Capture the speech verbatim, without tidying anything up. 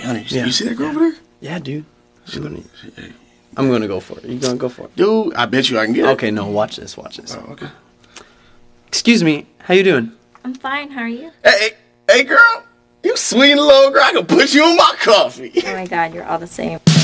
honey, Yeah. you see that girl Yeah. over there? Yeah, dude. She, I'm gonna, she, hey. I'm gonna go for it. You gonna go for it? Dude, I bet you I can get it. Okay, no, watch this, watch this. Oh, okay. Excuse me, how you doing? I'm fine. How are you? Hey, hey, hey, girl. You sweet little girl. I can put you in my coffee. Oh my God, you're all the same.